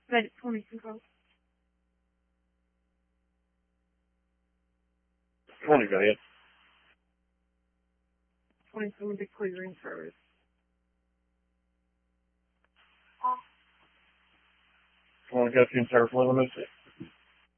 Medic 20 control. 20, go ahead. 27 big clearing service. 20 got you in service, 1106.